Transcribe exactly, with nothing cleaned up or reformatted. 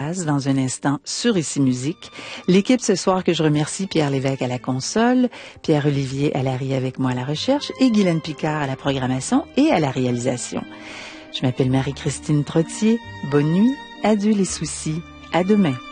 jazz dans un instant sur Ici Musique. L'équipe ce soir que je remercie, Pierre Lévesque à la console, Pierre-Olivier Allary avec moi à la recherche et Guylaine Picard à la programmation et à la réalisation. Je m'appelle Marie-Christine Trottier. Bonne nuit, adieu les soucis, à demain.